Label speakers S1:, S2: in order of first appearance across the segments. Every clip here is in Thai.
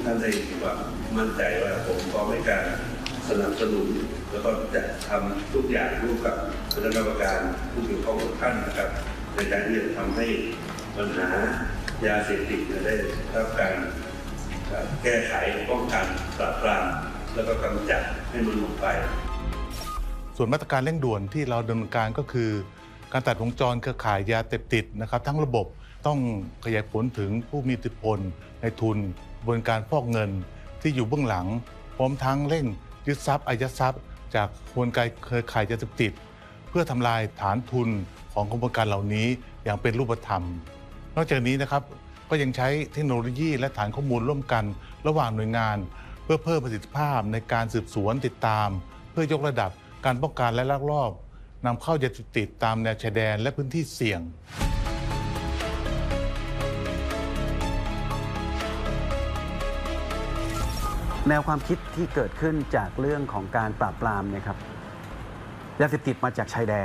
S1: ท่านได้ความมั่นใจว่าผมพร้อมในการสนับสนุนแล้วก็จะทำทุกอย่างร่วมกับคณะกรรมการผู้เกี่ยวข้องทุกท่านนะครับในการที่จะทำให้ปัญหายาเสพติดได้รับการแก้ไขป้องกันปราบปรามแล้วก็กำจัดให้มันหมดไป
S2: ส่วนมาตรการเร่งด่วนที่เราดำเนินการก็คือการตัดวงจรเครือข่ายยาเสพติดนะครับทั้งระบบต้องขยายผลถึงผู้มีอิทธิพลในทุนบนการฟอกเงินที่อยู่เบื้องหลังพร้อมทั้งเร่งยึดทรัพย์อายัดทรัพย์จากกลไกเครือข่ายยาเสพติดเพื่อทำลายฐานทุนของกระบวนการเหล่านี้อย่างเป็นรูปธรรมนอกจากนี้นะครับก็ยังใช้เทคโนโลยีและฐานข้อมูลร่วมกันระหว่างหน่วยงานเพื่อเพิ่มประสิทธิภาพในการสืบสวนติดตามเพื่อยกระดับการป้องกันและลักลอบนำเข้ายาเสพติดตามแนวชายแดนและพื้นที่เสี่ยง
S3: แนวความคิดที่เกิดขึ้นจากเรื่องของการปราบปรามเนี่ยครับยาเสพติดมาจากชายแดน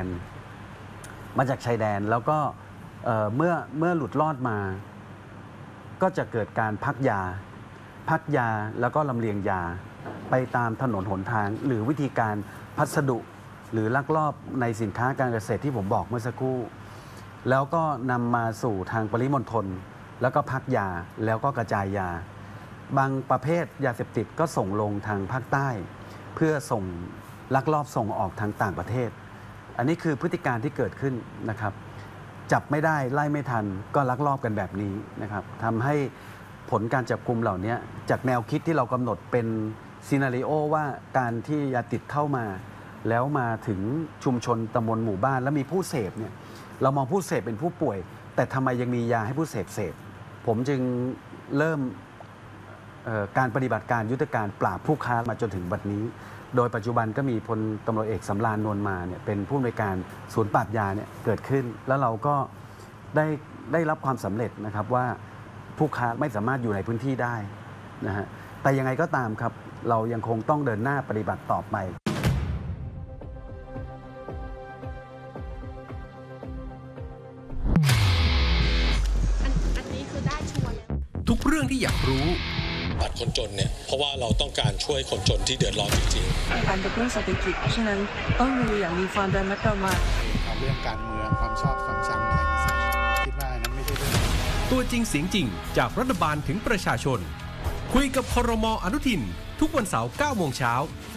S3: แล้วก็เมื่อหลุดรอดมาก็จะเกิดการพักยาแล้วก็ลำเลียงยาไปตามถนนหนทางหรือวิธีการพัสดุหรือลักลอบในสินค้าการเกษตรที่ผมบอกเมื่อสักครู่แล้วก็นำมาสู่ทางปริมณฑลแล้วก็พักยาแล้วก็กระจายยาบางประเภทยาเสพติดก็ส่งลงทางภาคใต้เพื่อส่งลักลอบส่งออกทางต่างประเทศอันนี้คือพฤติการที่เกิดขึ้นนะครับจับไม่ได้ไล่ไม่ทันก็ลักลอบกันแบบนี้นะครับทำให้ผลการจับกุมเหล่านี้จากแนวคิดที่เรากำหนดเป็นซีนาริโอว่าการที่ยาติดเข้ามาแล้วมาถึงชุมชนตำบลหมู่บ้านแล้วมีผู้เสพเนี่ยเรามองผู้เสพเป็นผู้ป่วยแต่ทำไมยังมียาให้ผู้เสพผมจึงเริ่มการปฏิบัติการยุทธการปราบผู้ค้ามาจนถึงบัดนี้โดยปัจจุบันก็มีพลตำรวจเอกสำราญนวลมาเนี่ยเป็นผู้อำนวยการศูนย์ปราบยาเนี่ยเกิดขึ้นแล้วเราก็ได้รับความสำเร็จนะครับว่าผู้ค้าไม่สามารถอยู่ในพื้นที่ได้นะฮะแต่ยังไงก็ตามครับเรายังคงต้องเดินหน้าปฏิบัติต่อไป
S4: อันนี้คือได้ชัวร์แล้ว
S5: ทุกเรื่องที่อยากรู้
S6: บัตรคนจนเนี่ยเพราะว่าเราต้องการช่วยคนจนที่เดือดร้อนจริง
S7: ๆการกระตุ้นเศรษฐกิจเพราะฉะนั้นต้องดูอย่างมีความระมัดระวัง
S8: เอาเรื่องการเมืองความชอบความชังอะไรมาใส่คิดว่านั้นไม่ใช่เรื่อง
S5: ตัวจริงเสียงจริงจากรัฐบาลถึงประชาชนคุยกับครม.อนุทินทุกวันเสาร์ 9 โมงเช้า